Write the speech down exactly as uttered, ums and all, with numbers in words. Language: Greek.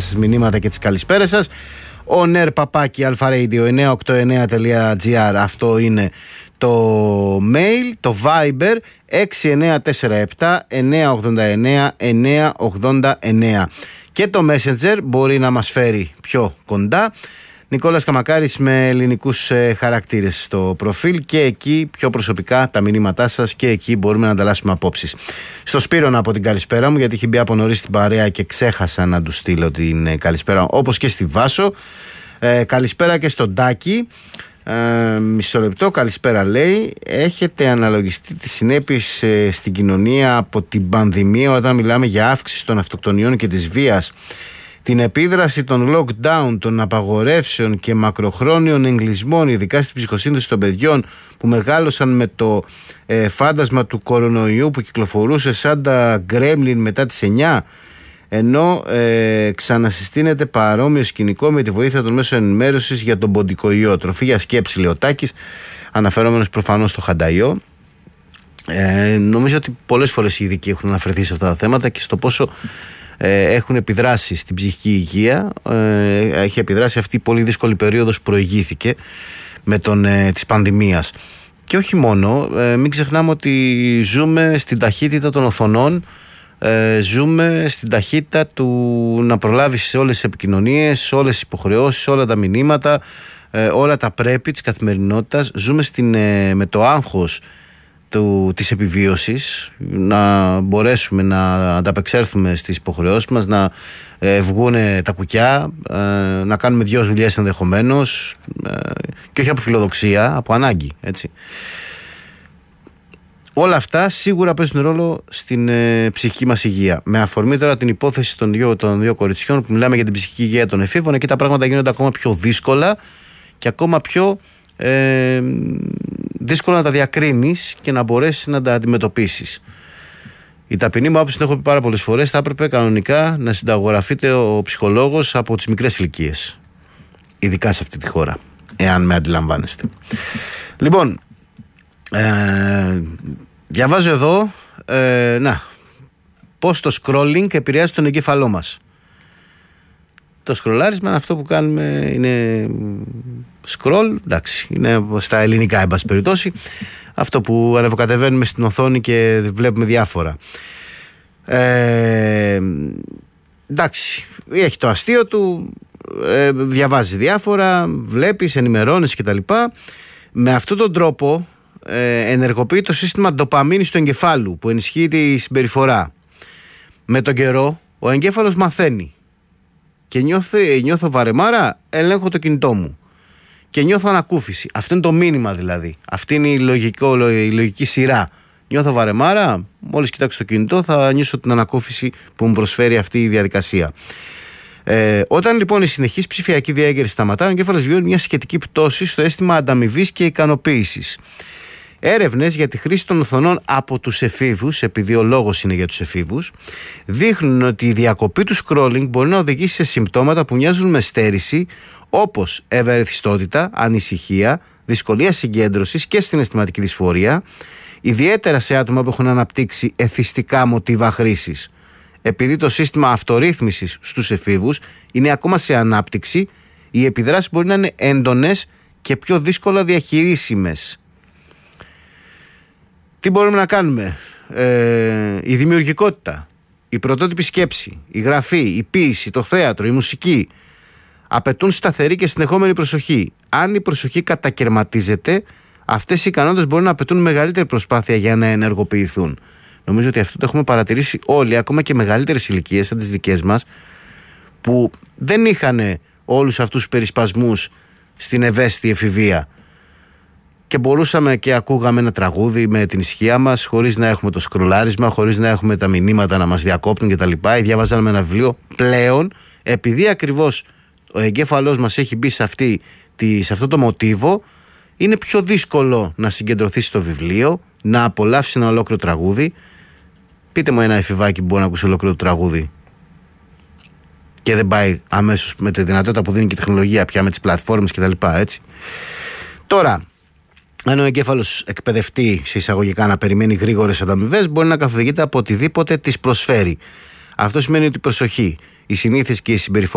σας μηνύματα και τις καλησπέρες σας. Ο νερ παπάκι αλφαρέιντιο εννιακόσια ογδόντα εννέα τελεία τζι άρ, αυτό είναι το mail. Το Viber έξι εννέα τέσσερα επτά εννιακόσια ογδόντα εννέα εννιακόσια ογδόντα εννέα. Και το Messenger μπορεί να μας φέρει πιο κοντά. Νικόλας Καμακάρης με ελληνικούς ε, χαρακτήρες στο προφίλ, και εκεί πιο προσωπικά τα μηνύματά σας, και εκεί μπορούμε να ανταλλάσσουμε απόψεις. Στο Σπύρο να πω την καλησπέρα μου, γιατί είχε μπει από νωρίς την παρέα και ξέχασα να του στείλω την ε, καλησπέρα, όπως και στη Βάσο. Ε, καλησπέρα και στον Τάκη. Ε, μισό λεπτό, καλησπέρα λέει. Έχετε αναλογιστεί τις συνέπειες ε, στην κοινωνία από την πανδημία, όταν μιλάμε για αύξηση των αυτοκτονιών και της βίας, την επίδραση των lockdown, των απαγορεύσεων και μακροχρόνιων εγκλεισμών, ειδικά στην ψυχοσύνθεση των παιδιών που μεγάλωσαν με το ε, φάντασμα του κορονοϊού που κυκλοφορούσε σαν τα γκρέμλιν μετά τις εννιά, ενώ ε, ξανασυστήνεται παρόμοιο σκηνικό με τη βοήθεια των μέσων ενημέρωσης για τον ποντικοϊό. Τροφή για σκέψη, λέει ο Τάκης, αναφερόμενος προφανώς στο χανταϊό. Ε, νομίζω ότι πολλές φορές οι ειδικοί έχουν αναφερθεί σε αυτά τα θέματα και στο πόσο ε, έχουν επιδράσει στην ψυχική υγεία. Ε, έχει επιδράσει αυτή η πολύ δύσκολη περίοδος που προηγήθηκε με τον, ε, της πανδημίας. Και όχι μόνο, ε, μην ξεχνάμε ότι ζούμε στην ταχύτητα των οθονών. Ε, ζούμε στην ταχύτητα του να προλάβεις σε όλες τις επικοινωνίες, σε όλες τις υποχρεώσεις, όλα τα μηνύματα, ε, όλα τα πρέπει της καθημερινότητας. Ζούμε στην, ε, με το άγχος του, της επιβίωσης, να μπορέσουμε να ανταπεξέλθουμε στις υποχρεώσεις μας, να ε, βγουν τα κουκιά, ε, να κάνουμε δυο δουλειές ενδεχομένως, ε, και όχι από φιλοδοξία, από ανάγκη, έτσι. Όλα αυτά σίγουρα παίζουν ρόλο στην ε, ψυχική μας υγεία. Με αφορμή τώρα την υπόθεση των δύο, των δύο κοριτσιών που μιλάμε για την ψυχική υγεία των εφήβων, εκεί τα πράγματα γίνονται ακόμα πιο δύσκολα και ακόμα πιο ε, δύσκολο να τα διακρίνεις και να μπορέσεις να τα αντιμετωπίσεις. Η ταπεινή μου άποψη, την έχω πει πάρα πολλές φορές, θα έπρεπε κανονικά να συνταγογραφείται ο ψυχολόγος από τις μικρές ηλικίες. Ειδικά σε αυτή τη χώρα, εάν με αντιλαμβάνεστε. Λοιπόν, ε, διαβάζω εδώ, ε, να, πώς το scrolling επηρεάζει τον εγκέφαλό μας. Το σκρολάρισμα, αυτό που κάνουμε είναι scroll, εντάξει, είναι στα ελληνικά εν πάση περιπτώσει, αυτό που ανεβοκατεβαίνουμε στην οθόνη και βλέπουμε διάφορα. Ε, εντάξει, έχει το αστείο του, ε, διαβάζει διάφορα, βλέπεις, ενημερώνεις κτλ. Με αυτόν τον τρόπο ε, ενεργοποιεί το σύστημα ντοπαμίνης του εγκεφάλου που ενισχύει τη συμπεριφορά. Με τον καιρό ο εγκέφαλος μαθαίνει και νιώθω, νιώθω βαρεμάρα, ελέγχω το κινητό μου και νιώθω ανακούφιση. Αυτό είναι το μήνυμα δηλαδή. Αυτή είναι η, λογικό, η λογική σειρά. Νιώθω βαρεμάρα, μόλις κοιτάξω το κινητό θα νιώσω την ανακούφιση που μου προσφέρει αυτή η διαδικασία. Ε, όταν λοιπόν η συνεχής ψηφιακή διέγερση σταματά, ο εγκέφαλος βιώνει μια σχετική πτώση στο αίσθημα ανταμοιβής και ικανοποίησης. Έρευνες για τη χρήση των οθονών από τους εφήβους, επειδή ο λόγος είναι για τους εφήβους, δείχνουν ότι η διακοπή του scrolling μπορεί να οδηγήσει σε συμπτώματα που μοιάζουν με στέρηση, όπως ευαισθητότητα, ανησυχία, δυσκολία συγκέντρωσης και συναισθηματική δυσφορία, ιδιαίτερα σε άτομα που έχουν αναπτύξει εθιστικά μοτίβα χρήσης. Επειδή το σύστημα αυτορύθμισης στους εφήβους είναι ακόμα σε ανάπτυξη, οι επιδράσεις μπορεί να είναι έντονες και πιο δύσκολα διαχειρίσιμες. Τι μπορούμε να κάνουμε? Ε, η δημιουργικότητα, η πρωτότυπη σκέψη, η γραφή, η ποίηση, το θέατρο, η μουσική απαιτούν σταθερή και συνεχόμενη προσοχή. Αν η προσοχή κατακερματίζεται, αυτές οι ικανότητες μπορεί να απαιτούν μεγαλύτερη προσπάθεια για να ενεργοποιηθούν. Νομίζω ότι αυτό το έχουμε παρατηρήσει όλοι, ακόμα και μεγαλύτερες ηλικίες σαν τις δικές μας, που δεν είχαν όλους αυτούς τους περισπασμούς στην ευαίσθητη εφηβεία. Και μπορούσαμε και ακούγαμε ένα τραγούδι με την ησυχία μας, χωρίς να έχουμε το σκρολάρισμα, χωρίς να έχουμε τα μηνύματα να μας διακόπτουν κτλ. Ή διαβάζαμε ένα βιβλίο. Πλέον, επειδή ακριβώς ο εγκέφαλός μας έχει μπει σε, αυτή, σε αυτό το μοτίβο, είναι πιο δύσκολο να συγκεντρωθεί στο βιβλίο, να απολαύσει ένα ολόκληρο τραγούδι. Πείτε μου ένα εφηβάκι που μπορεί να ακούσει ολόκληρο το τραγούδι και δεν πάει αμέσως με τη δυνατότητα που δίνει και η τεχνολογία πια με τις πλατφόρμες κτλ. Έτσι. Τώρα, αν ο εγκέφαλος εκπαιδευτεί σε εισαγωγικά να περιμένει γρήγορες ανταμοιβές, μπορεί να καθοδηγείται από οτιδήποτε της προσφέρει. Αυτό σημαίνει ότι η προσοχή, οι συνήθειες και η συμπεριφορά